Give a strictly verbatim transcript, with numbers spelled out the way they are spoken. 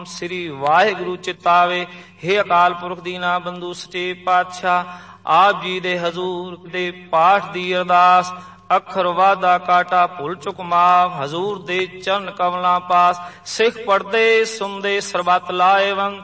ਸ੍ਰੀ ਵਾਹਿਗੁਰੂ ਚਿਤਾਵੇ। ਹੇ ਅਕਾਲ ਪੁਰਖ ਦੀਨਾ ਬੰਧੂ ਸੱਚੇ ਪਾਤਸ਼ਾਹ, ਆਪ ਜੀ ਦੇ ਹਜ਼ੂਰ ਦੇ ਪਾਠ ਦੀ ਅਰਦਾਸ, ਅੱਖਰ ਵਾਧਾ ਕਾਟਾ ਭੁੱਲ ਚੁੱਕ ਮਾਫ, ਹਜ਼ੂਰ ਦੇ ਚਰਨ ਕਮਲਾਂ ਪਾਸ। ਸਿੱਖ ਪੜਦੇ ਸੁਣਦੇ ਸਰਬੱਤ ਲਾਹੇਵੰਦ।